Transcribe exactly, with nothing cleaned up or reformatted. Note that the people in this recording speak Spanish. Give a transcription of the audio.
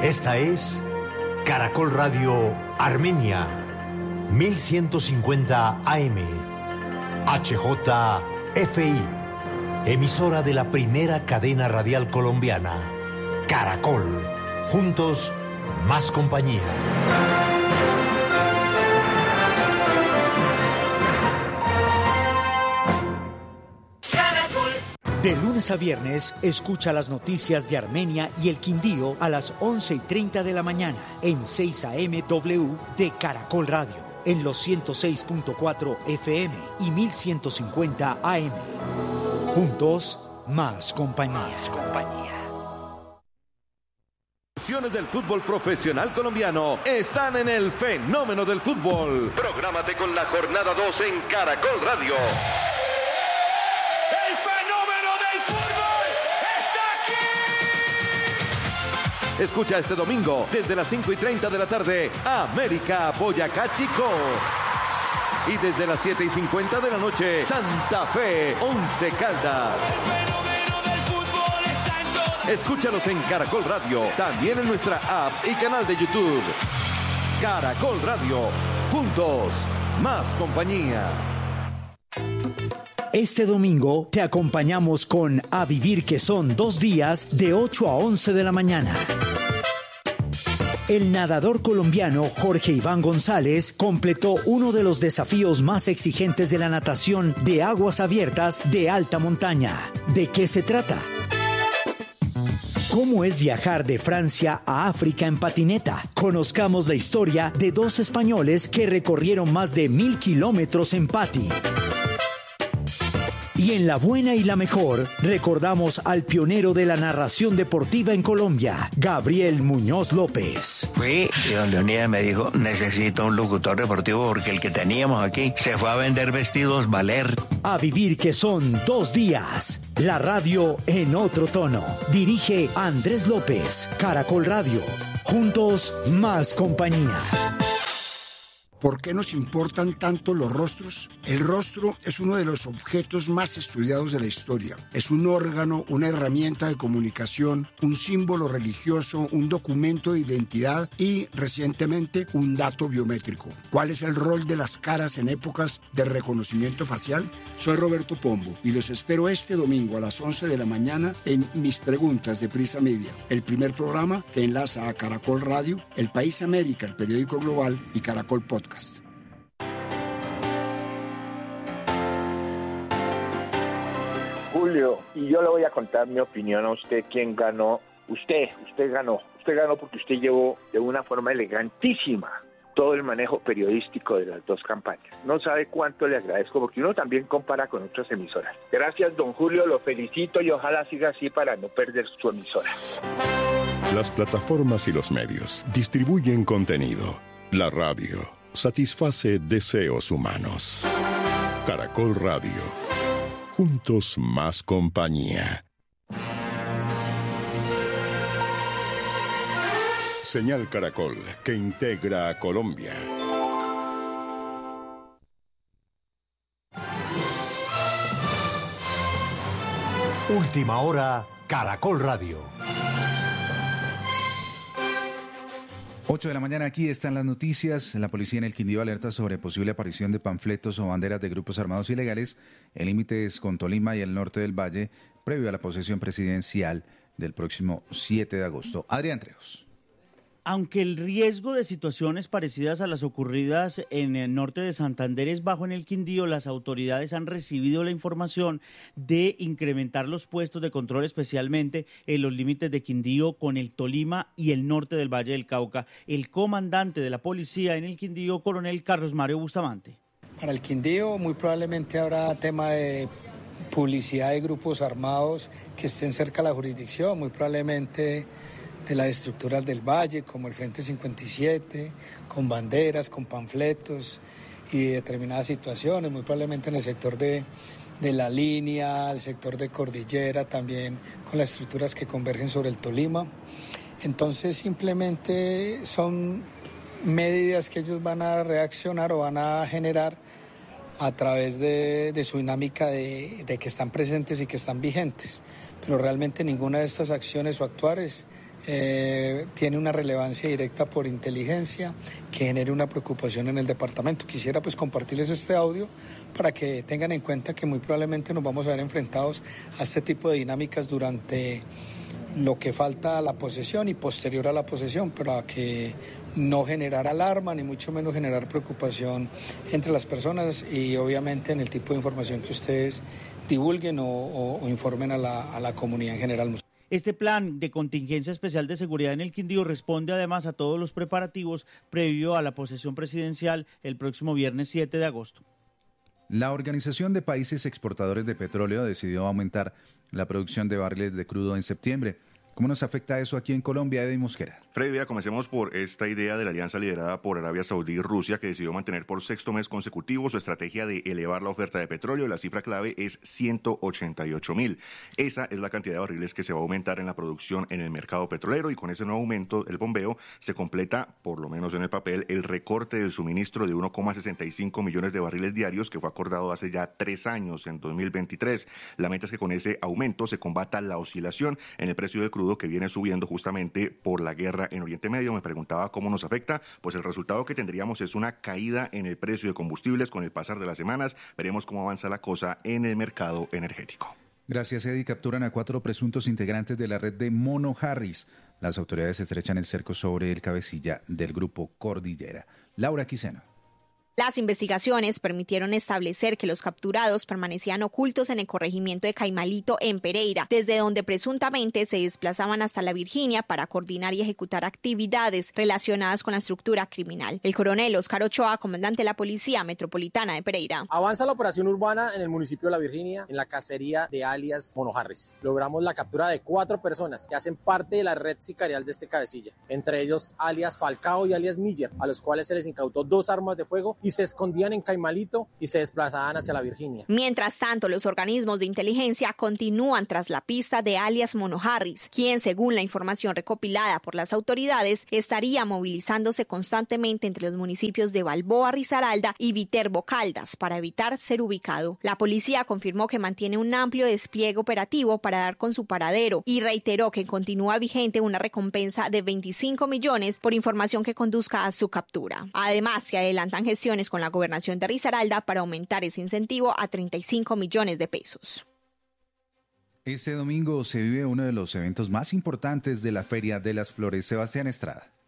Esta es Caracol Radio Armenia, mil ciento cincuenta A M, H J F I, emisora de la primera cadena radial colombiana, Caracol, juntos, más compañía. De lunes a viernes, escucha las noticias de Armenia y el Quindío a las once y treinta de la mañana en seis A M W de Caracol Radio, en los ciento seis punto cuatro F M y mil ciento cincuenta A M. Juntos, más compañía. Más compañía. Las del fútbol profesional colombiano están en el fenómeno del fútbol. Prográmate con la jornada dos en Caracol Radio. Escucha este domingo, desde las cinco y treinta de la tarde, América Boyacá Chico. Y desde las siete y cincuenta de la noche, Santa Fe Once Caldas. Escúchalos en Caracol Radio, también en nuestra app y canal de YouTube. Caracol Radio, juntos, más compañía. Este domingo te acompañamos con A Vivir, que son dos días de ocho a once de la mañana. El nadador colombiano Jorge Iván González completó uno de los desafíos más exigentes de la natación de aguas abiertas de alta montaña. ¿De qué se trata? ¿Cómo es viajar de Francia a África en patineta? Conozcamos la historia de dos españoles que recorrieron más de mil kilómetros en pati. Y en La Buena y la Mejor, recordamos al pionero de la narración deportiva en Colombia, Gabriel Muñoz López. Fui y don Leonidas me dijo, necesito un locutor deportivo porque el que teníamos aquí se fue a vender vestidos Valer. A Vivir, que son dos días. La radio en otro tono. Dirige Andrés López, Caracol Radio. Juntos, más compañía. ¿Por qué nos importan tanto los rostros? El rostro es uno de los objetos más estudiados de la historia. Es un órgano, una herramienta de comunicación, un símbolo religioso, un documento de identidad y, recientemente, un dato biométrico. ¿Cuál es el rol de las caras en épocas de reconocimiento facial? Soy Roberto Pombo y los espero este domingo a las once de la mañana en Mis Preguntas de Prisa Media, el primer programa que enlaza a Caracol Radio, El País América, el periódico global y Caracol Podcast. Julio, y yo le voy a contar mi opinión a usted, quién ganó. Usted, usted ganó. Usted ganó porque usted llevó de una forma elegantísima todo el manejo periodístico de las dos campañas. No sabe cuánto le agradezco, porque uno también compara con otras emisoras. Gracias, don Julio, lo felicito y ojalá siga así para no perder su emisora. Las plataformas y los medios distribuyen contenido. La radio satisface deseos humanos. Caracol Radio. Juntos, más compañía. Señal Caracol, que integra a Colombia. Última hora, Caracol Radio. ocho de la mañana, aquí están las noticias. La policía en el Quindío alerta sobre posible aparición de panfletos o banderas de grupos armados ilegales en límites con Tolima y el norte del Valle, previo a la posesión presidencial del próximo siete de agosto. Adrián Treos. Aunque el riesgo de situaciones parecidas a las ocurridas en el norte de Santander es bajo en el Quindío, las autoridades han recibido la información de incrementar los puestos de control, especialmente en los límites de Quindío con el Tolima y el norte del Valle del Cauca. El comandante de la policía en el Quindío, coronel Carlos Mario Bustamante. Para el Quindío muy probablemente habrá tema de publicidad de grupos armados que estén cerca de la jurisdicción, muy probablemente de las estructuras del Valle, como el Frente cincuenta y siete, con banderas, con panfletos y determinadas situaciones, muy probablemente en el sector de, de la línea, el sector de Cordillera, también con las estructuras que convergen sobre el Tolima. Entonces simplemente son medidas que ellos van a reaccionar o van a generar a través de, de su dinámica de, de que están presentes y que están vigentes, pero realmente ninguna de estas acciones o actuares eh, tiene una relevancia directa por inteligencia que genere una preocupación en el departamento. Quisiera pues compartirles este audio para que tengan en cuenta que muy probablemente nos vamos a ver enfrentados a este tipo de dinámicas durante lo que falta a la posesión y posterior a la posesión, pero a que no generar alarma ni mucho menos generar preocupación entre las personas y obviamente en el tipo de información que ustedes divulguen o, o, o informen a la, a la comunidad en general. Este plan de contingencia especial de seguridad en el Quindío responde además a todos los preparativos previo a la posesión presidencial el próximo viernes siete de agosto. La Organización de Países Exportadores de Petróleo decidió aumentar la producción de barriles de crudo en septiembre. ¿Cómo nos afecta eso aquí en Colombia, Eddie Mosquera? Freddy, comencemos por esta idea de la alianza liderada por Arabia Saudí y Rusia, que decidió mantener por sexto mes consecutivo su estrategia de elevar la oferta de petróleo. La cifra clave es ciento ochenta y ocho mil. Esa es la cantidad de barriles que se va a aumentar en la producción en el mercado petrolero, y con ese nuevo aumento, el bombeo, se completa, por lo menos en el papel, el recorte del suministro de uno coma sesenta y cinco millones de barriles diarios que fue acordado hace ya tres años, en dos mil veintitrés. La meta es que con ese aumento se combata la oscilación en el precio del crudo, que viene subiendo justamente por la guerra en Oriente Medio. Me preguntaba cómo nos afecta. Pues el resultado que tendríamos es una caída en el precio de combustibles con el pasar de las semanas. Veremos cómo avanza la cosa en el mercado energético. Gracias, Eddie. Capturan a cuatro presuntos integrantes de la red de Mono Harris. Las autoridades estrechan el cerco sobre el cabecilla del grupo Cordillera. Laura Quiseno. Las investigaciones permitieron establecer que los capturados permanecían ocultos en el corregimiento de Caimalito, en Pereira, desde donde presuntamente se desplazaban hasta la Virginia para coordinar y ejecutar actividades relacionadas con la estructura criminal. El coronel Oscar Ochoa, comandante de la Policía Metropolitana de Pereira. Avanza la operación urbana en el municipio de La Virginia, en la cacería de alias Mono Harris. Logramos la captura de cuatro personas que hacen parte de la red sicarial de este cabecilla, entre ellos alias Falcao y alias Miller, a los cuales se les incautó dos armas de fuego y se escondían en Caimalito y se desplazaban hacia la Virginia. Mientras tanto, los organismos de inteligencia continúan tras la pista de alias Mono Harris, quien, según la información recopilada por las autoridades, estaría movilizándose constantemente entre los municipios de Balboa, Risaralda y Viterbo, Caldas, para evitar ser ubicado. La policía confirmó que mantiene un amplio despliegue operativo para dar con su paradero y reiteró que continúa vigente una recompensa de veinticinco millones por información que conduzca a su captura. Además, se adelantan gestiones con la gobernación de Risaralda para aumentar ese incentivo a treinta y cinco millones de pesos. Este domingo se vive uno de los eventos más importantes de la Feria de las Flores. Sebastián Estrada.